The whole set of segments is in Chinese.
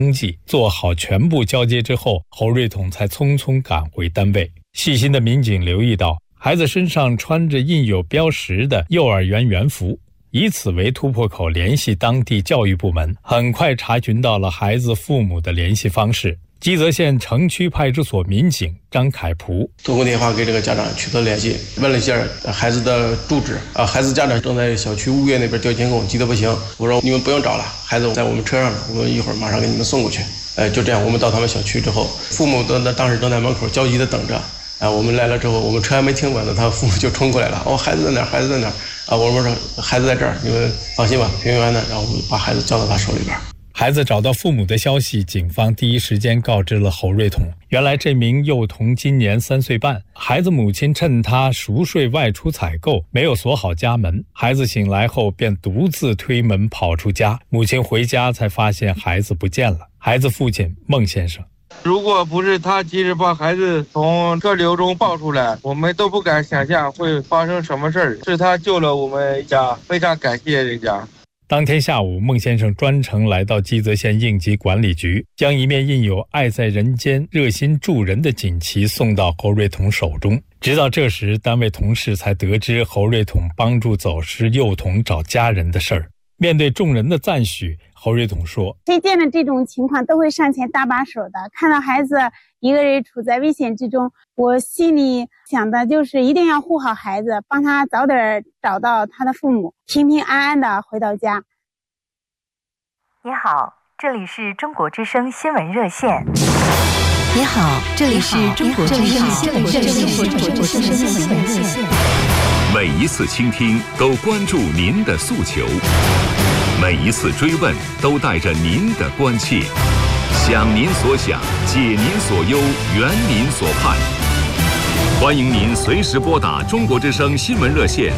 登记，做好全部交接之后，侯瑞统才匆匆赶回单位。细心的民警留意到，孩子身上穿着印有标识的幼儿园园服，以此为突破口联系当地教育部门，很快查询到了孩子父母的联系方式。基泽县城区派出所民警张凯普通过电话给这个家长取得联系，问了一下孩子的住址孩子家长正在小区物业那边调监控，急得不行。我说你们不用找了，孩子在我们车上，我们一会儿马上给你们送过去。就这样，我们到他们小区之后，父母当时正在门口焦急地等着。我们来了之后，我们车还没停稳呢，他父母就冲过来了。孩子在哪儿？孩子在哪儿？我们说孩子在这儿，你们放心吧，平安的。然后我们把孩子交到他手里边。 孩子找到父母的消息，警方第一时间告知了侯瑞统。原来这名幼童今年3岁半，孩子母亲趁他熟睡外出采购，没有锁好家门。孩子醒来后便独自推门跑出家，母亲回家才发现孩子不见了。孩子父亲孟先生， 如果不是他及时把孩子从车流中抱出来，我们都不敢想象会发生什么事儿。是他救了我们家，非常感谢人家。 当天下午，孟先生专程来到基泽县应急管理局，将一面印有爱在人间热心助人的锦旗送到侯瑞统手中。直到这时，单位同事才得知侯瑞统帮助走失幼童找家人的事儿。面对众人的赞许，侯瑞统说， 谁见了这种情况都会上前搭把手的，看到孩子一个人处在危险之中，我心里想的就是一定要护好孩子，帮他早点找到他的父母，平平安安的回到家。 你好，这里是中国之声新闻热线。 你好，这里是中国之声新闻热线。 每一次倾听都关注您的诉求，每一次追问都带着您的关切，想您所想，解您所忧，圆您所盼。欢迎您随时拨打中国之声新闻热线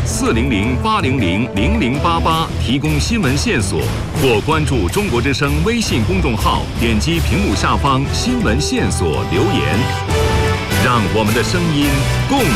400-800-0088提供新闻线索，或关注中国之声微信公众号，点击屏幕下方新闻线索留言，让我们的声音共